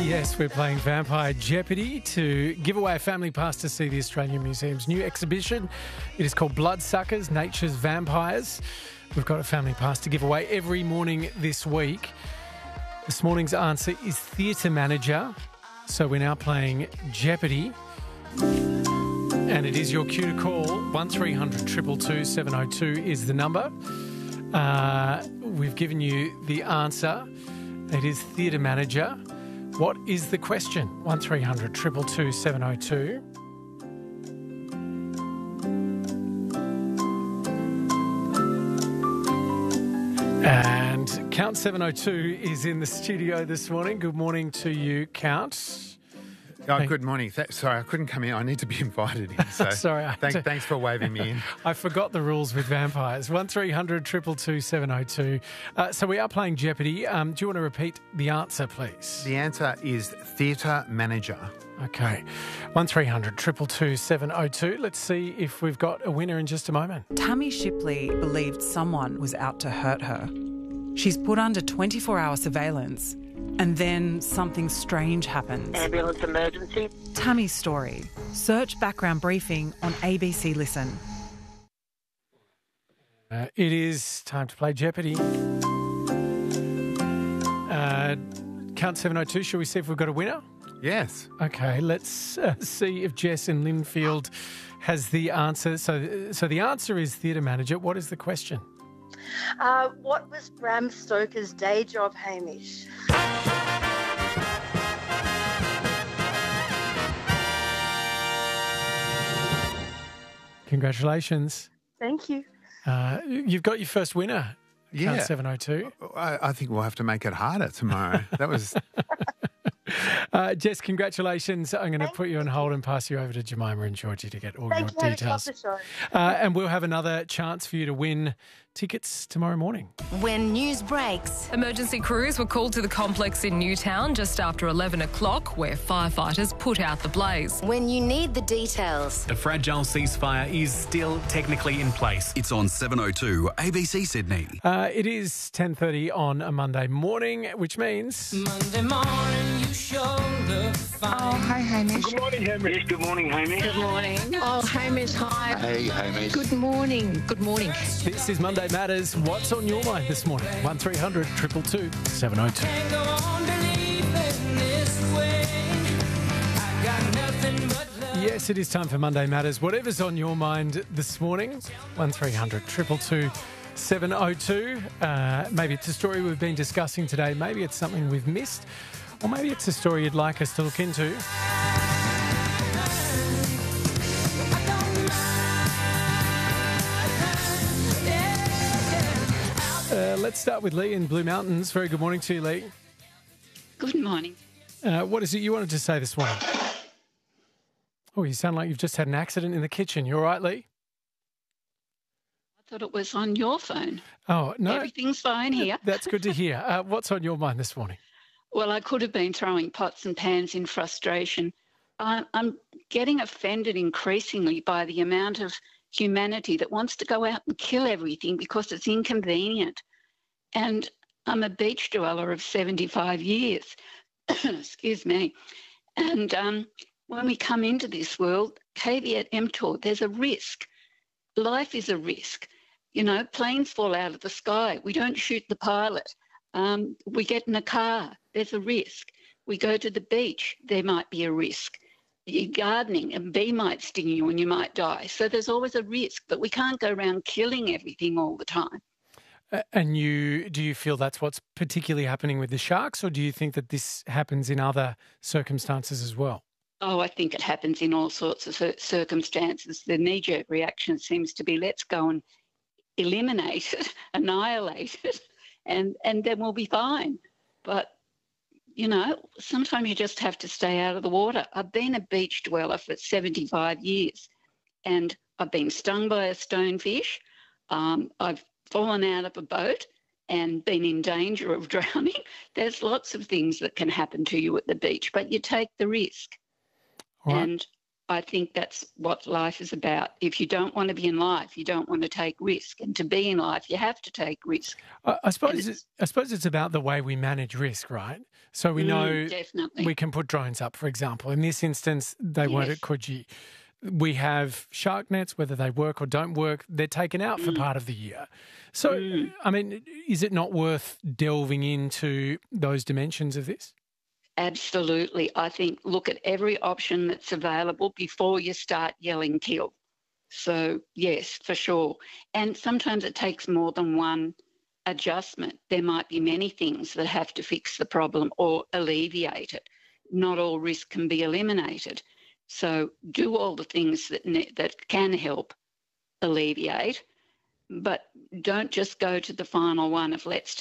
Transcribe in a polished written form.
Yes, we're playing Vampire Jeopardy to give away a family pass to see the Australian Museum's new exhibition. It is called Bloodsuckers, Nature's Vampires. We've got a family pass to give away every morning this week. This morning's answer is theatre manager. So we're now playing Jeopardy. And it is your cue to call. 1300 222 702 is the number. We've given you the answer. It is theatre manager. What is the question? 1300 222 702. And Count 702 is in the studio this morning. Good morning to you, Count. Oh, good morning. Sorry, I couldn't come in. I need to be invited in. So Sorry. Thanks for waving me in. I forgot the rules with vampires. 1300 222 702. So we are playing Jeopardy. Do you want to repeat the answer, please? The answer is theatre manager. Okay. 1300 222 702. Let's see if we've got a winner in just a moment. Tammy Shipley believed someone was out to hurt her. She's put under 24-hour surveillance, and then something strange happens. Ambulance emergency. Tammy's story. Search background briefing on ABC Listen. It is time to play Jeopardy. Count 702. Shall we see if we've got a winner? Yes. Okay, let's see if Jess in Linfield has the answer. So the answer is theatre manager. What is the question? What was Bram Stoker's day job, Hamish? Congratulations. Thank you. You've got your first winner, Yeah. Count 702. I think we'll have to make it harder tomorrow. That was... Jess, congratulations. I'm going to put you on hold and pass you over to Jemima and Georgie to get all Thank your you. details. Have a show. And we'll have another chance for you to win tickets tomorrow morning. When news breaks, Emergency crews were called to the complex in Newtown just after 11 o'clock, where firefighters put out the blaze. when you need the details. A fragile ceasefire is still technically in place. It's on 702 ABC Sydney. It is 10:30 on a Monday morning, which means... Monday morning, you sure look fine. Oh, hi, Hamish. Good morning, Hamish. Yes, good morning, Hamish. Good morning. Oh, Hamish, hi. Hey, Hamish. Good morning. Good morning. This is Monday Matters. What's on your mind this morning? 1300 222 702. Can't go on believing this way. I got nothing but love. Yes, it is time for Monday Matters. Whatever's on your mind this morning, 1300 222 702. Maybe it's a story we've been discussing today. Maybe it's something we've missed. Or maybe it's a story you'd like us to look into. Let's start with Lee in Blue Mountains. Very good morning to you, Lee. Good morning. What is it you wanted to say this morning? Oh, you sound like you've just had an accident in the kitchen. You all right, Lee? I thought it was on your phone. Oh, no. Everything's fine here. That's good to hear. What's on your mind this morning? Well, I could have been throwing pots and pans in frustration. I'm getting offended increasingly by the amount of humanity that wants to go out and kill everything because it's inconvenient. And I'm a beach dweller of 75 years. Excuse me. And when we come into this world, caveat emptor, there's a risk. Life is a risk. You know, planes fall out of the sky. We don't shoot the pilot. We get in a car. There's a risk. We go to the beach. There might be a risk. You're gardening, a bee might sting you and you might die. So there's always a risk, but we can't go around killing everything all the time. And do you feel that's what's particularly happening with the sharks, or do you think that this happens in other circumstances as well? Oh, I think it happens in all sorts of circumstances. The knee-jerk reaction seems to be, let's go and eliminate it, annihilate it, and then we'll be fine. But, you know, sometimes you just have to stay out of the water. I've been a beach dweller for 75 years, and I've been stung by a stonefish. I've fallen out of a boat and been in danger of drowning. There's lots of things that can happen to you at the beach, but you take the risk. Right. And I think that's what life is about. If you don't want to be in life, you don't want to take risk. And to be in life, you have to take risk. I suppose it's about the way we manage risk, right? So we know definitely. we can put drones up, for example. In this instance, they weren't at Coogee. We have shark nets, whether they work or don't work, they're taken out for part of the year. So, I mean, is it not worth delving into those dimensions of this? Absolutely. I think look at every option that's available before you start yelling kill. So, yes, for sure. And sometimes it takes more than one adjustment. There might be many things that have to fix the problem or alleviate it. Not all risk can be eliminated. So do all the things that can help alleviate, but don't just go to the final one of let's